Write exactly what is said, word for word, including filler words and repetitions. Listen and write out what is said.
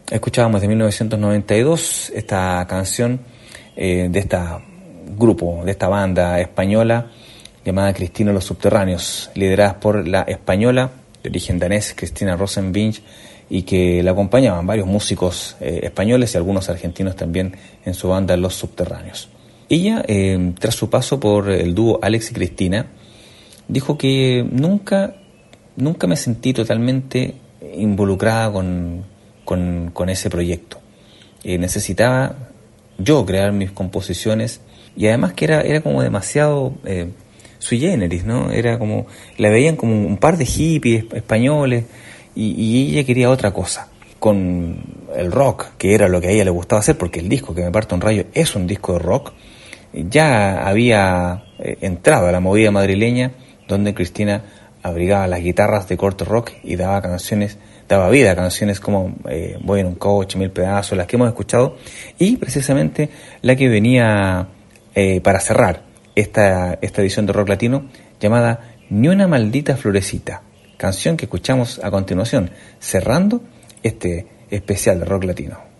Escuchábamos de mil novecientos noventa y dos esta canción eh, de este grupo, de esta banda española llamada Cristina y los Subterráneos, lideradas por la española de origen danés Cristina Rosenvinge, y que la acompañaban varios músicos eh, españoles y algunos argentinos también en su banda Los Subterráneos. Ella, eh, tras su paso por el dúo Alex y Cristina, dijo que nunca, nunca me sentí totalmente involucrada con, con, con ese proyecto. Eh, necesitaba yo crear mis composiciones, y además que era, era como demasiado eh, sui generis, ¿no? Era como, la veían como un par de hippies españoles, y, y ella quería otra cosa. Con el rock, que era lo que a ella le gustaba hacer, porque el disco Que me parta un rayo es un disco de rock, ya había eh, entrado a la movida madrileña, donde Cristina abrigaba las guitarras de corte rock y daba canciones, daba vida a canciones como eh, Voy en un coche, Mil pedazos, las que hemos escuchado, y precisamente la que venía eh, para cerrar esta, esta edición de Rock Latino, llamada Ni una maldita florecita, canción que escuchamos a continuación, cerrando este especial de Rock Latino.